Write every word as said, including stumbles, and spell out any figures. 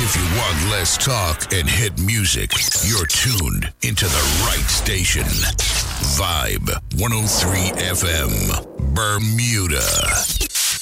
If you want less talk and hit music, you're tuned into the right station. Vibe one oh three F M, Bermuda.